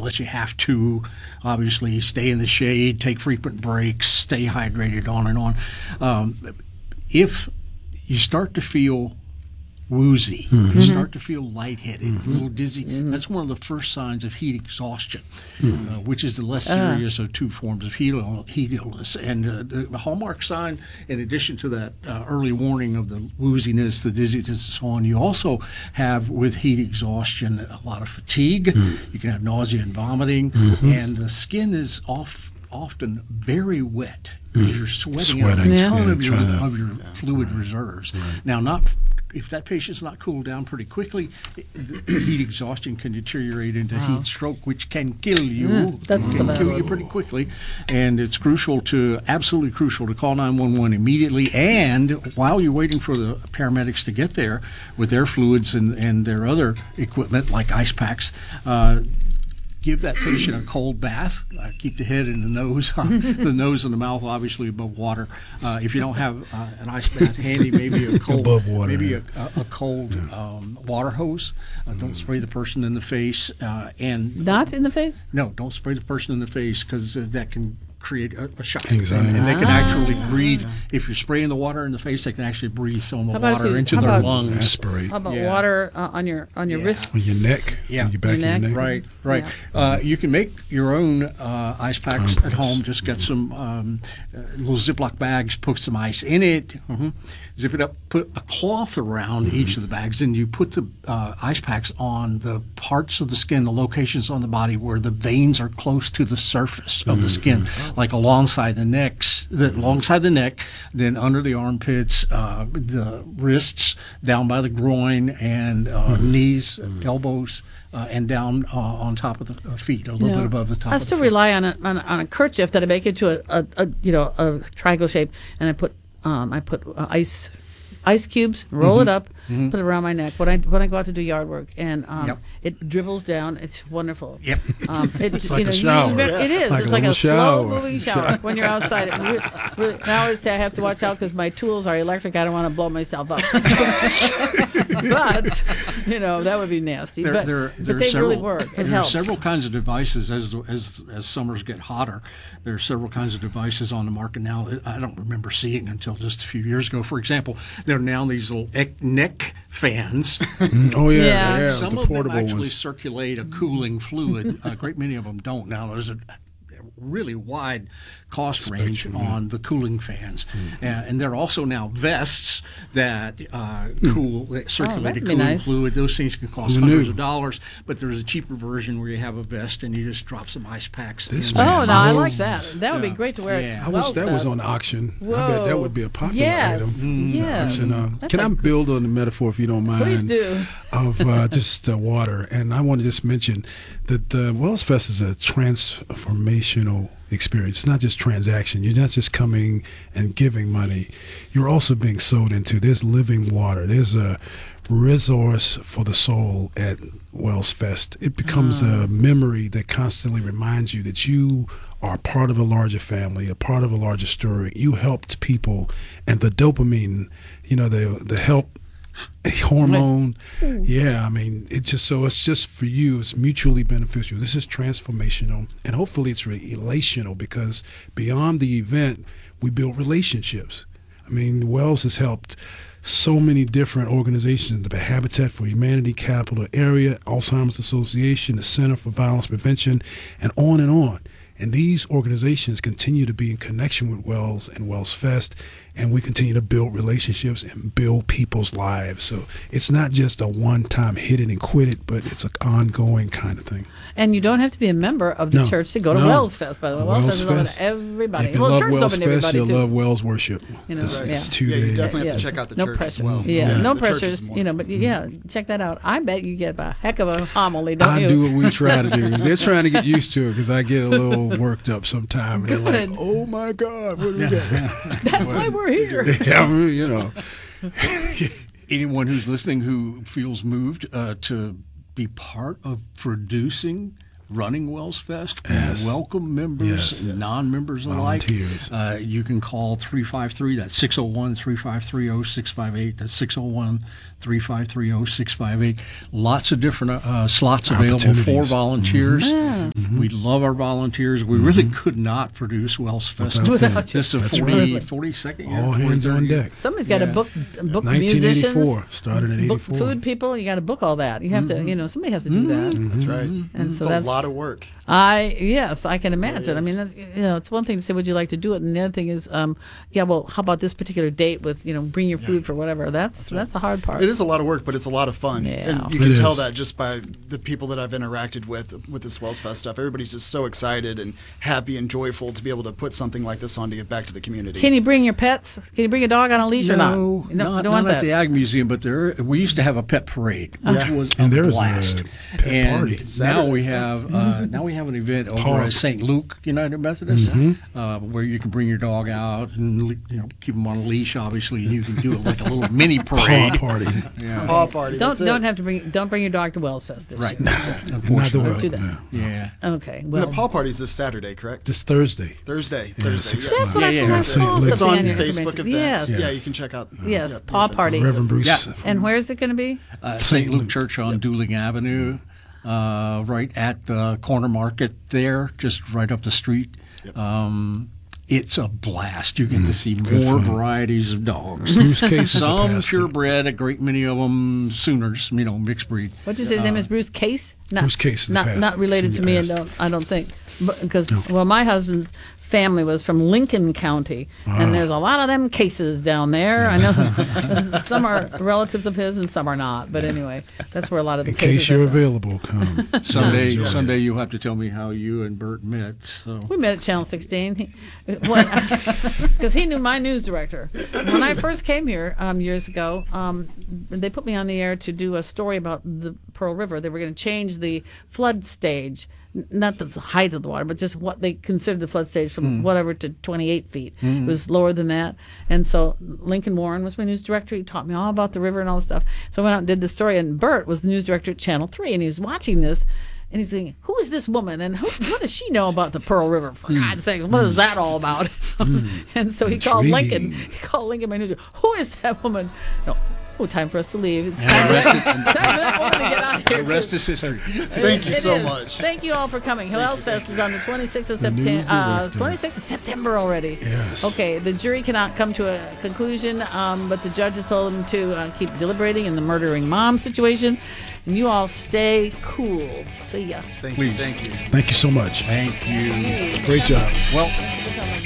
unless you have to. Obviously, stay in the shade, take frequent breaks, stay hydrated, on and on. If you start to feel woozy, you start to feel lightheaded, a little dizzy, that's one of the first signs of heat exhaustion, which is the less serious of two forms of heat illness. And the hallmark sign, in addition to that early warning of the wooziness, the dizziness, and so on, you also have, with heat exhaustion, a lot of fatigue. You can have nausea and vomiting, and the skin is often very wet. You're sweating out a ton of your fluid reserves. Now, if that patient's not cooled down pretty quickly, the heat exhaustion can deteriorate into heat stroke, which can kill you. Can kill you pretty quickly. And it's absolutely crucial to call 911 immediately. And while you're waiting for the paramedics to get there with their fluids and their other equipment like ice packs, give that patient a cold bath. Keep the head and the nose, the nose and the mouth obviously above water. If you don't have an ice bath handy, maybe a cold, a cold water hose. Don't spray the person in the face. And not in the face? No, don't spray the person in the face, because that can create a shock. Anxiety. And they can actually breathe. If you're spraying the water in the face, they can actually breathe some of the water into their lungs. Aspirate. How about water on your wrists? On your neck. Yeah. On your back of your neck. Right. Yeah. You can make your own ice packs at home. Just get some little Ziploc bags, put some ice in it, zip it up, put a cloth around each of the bags, and you put the ice packs on the parts of the skin, the locations on the body where the veins are close to the surface of the skin, like alongside the neck, then under the armpits, the wrists, down by the groin, and knees, elbows, and down on top of the feet, a little bit above the top. I of the still feet. rely on a kerchief that I make into a triangle shape, and I put ice cubes, roll it up, put it around my neck when I go out to do yard work, and it dribbles down. It's wonderful. Yep. It's like a shower. It is. Like it's a like a little shower. slow-moving shower when you're outside. Now I say I have to watch out because my tools are electric. I don't want to blow myself up. But that would be nasty. But they really work. It helps. There are several kinds of devices as summers get hotter. There are several kinds of devices on the market now that I don't remember seeing until just a few years ago. For example, there are now these little neck fans. Some of them actually circulate a cooling fluid. A great many of them don't. Now there's a really wide cost range on the cooling fans, and there are also now vests that circulate a cooling fluid. Those things can cost hundreds of dollars, but there's a cheaper version where you have a vest and you just drop some ice packs. I like that. That would be great to wear. Yeah. I wish that was on auction. Whoa. I bet that would be a popular item. Yes. Can I build on the metaphor, if you don't mind? Please do. Of just water. And I want to just mention that the Wells Fest is a transformational experience. It's not just transaction. You're not just coming and giving money. You're also being sold into. There's living water. There's a resource for the soul at Wells Fest. It becomes a memory that constantly reminds you that you are part of a larger family, a part of a larger story. You helped people, and the dopamine, the help hormone. It's just for you. It's mutually beneficial. This is transformational, and hopefully it's relational, because beyond the event, we build relationships. Wells has helped so many different organizations: the Habitat for Humanity Capital Area, Alzheimer's Association, the Center for Violence Prevention, and on and on. And these organizations continue to be in connection with Wells and Wells Fest, and we continue to build relationships and build people's lives. So it's not just a one-time hit it and quit it, but it's an ongoing kind of thing. And you don't have to be a member of the church to go to Wells Fest, by the way. Wells Fest is open to everybody. If you love Wells Fest, you'll love Wells Worship. It's 2 days. You definitely have to check out the church as well. No pressures, but check that out. I bet you get a heck of a homily, don't you? I do what we try to do. They're trying to get used to it, because I get a little worked up sometime. And they're like, oh my God, what do we got? That's why we're here. Anyone who's listening who feels moved to be part of producing, running Wells Fest, welcome members, non-members alike. You can call 353, that's 601-353-0658. That's 601-353-0658. Lots of different slots available for volunteers. We love our volunteers. We really could not produce Wells Festival. This is a 42nd year. All hands on deck. Somebody's got to book 1984, musicians. started in 84. Book food people. You got to book all that. You have to, somebody has to do that. That's right. And so that's a lot of work. Yes, I can imagine. I mean, it's one thing to say, would you like to do it? And the other thing is, well, how about this particular date with, bring your food for whatever. That's the hard part. It is a lot of work, but it's a lot of fun. Yeah. And you can tell that just by the people that I've interacted with this Wells Fest stuff. Everybody's just so excited and happy and joyful to be able to put something like this on to give back to the community. Can you bring your pets? Can you bring a dog on a leash or not? Not at the Ag Museum, but we used to have a pet parade, which was a blast. A pet party. Now we have an event over at St. Luke United Methodist, where you can bring your dog out and keep him on a leash. Obviously, you can do it like a little mini parade. Paw party. Paw party. Don't bring your dog to Wells Fest this year. Not the Don't do that. Yeah. Okay. Well, the paw party is this Saturday, correct? This Thursday. Thursday. That's what I saw. It's on Facebook events. Yes. Yeah, you can check out. Yes, paw party. Reverend Bruce. Yeah. And where is it going to be? St. Luke Church on Duling Avenue, right at the corner market there, just right up the street. Yep. It's a blast. You get to see more varieties of dogs. Bruce Case, some purebred, a great many of them Sooners, mixed breed. What did you say his name is? Bruce Case? Bruce Case. Not related to me. I don't think. Because my husband's family was from Lincoln County, and there's a lot of them cases down there. I know some are relatives of his and some are not, but anyway, that's where a lot of the in cases case you're available, come. Someday you'll have to tell me how you and Bert met. So. We met at Channel 16 because he knew my news director. When I first came here years ago, they put me on the air to do a story about the Pearl River. They were going to change the flood stage. Not the height of the water, but just what they considered the flood stage from whatever to 28 feet. It was lower than that. And so Lincoln Warren was my news director. He taught me all about the river and all this stuff. So I went out and did the story. And Bert was the news director at Channel 3. And he was watching this. And he's thinking, who is this woman? And what does she know about the Pearl River? For God's sake, what is that all about? And so he called Lincoln. He called Lincoln, my news director. Who is that woman? No. Oh, time for us to leave. It's time for us to get out of here. The rest is history. Thank you so much. Thank you all for coming. Wells Fest is on the 26th of September. 26th of September already. Yes. Okay, the jury cannot come to a conclusion, but the judge has told them to keep deliberating in the murdering mom situation. And you all stay cool. See ya. Thank you. Thank you. Thank you so much. Thank you. Great job. Well.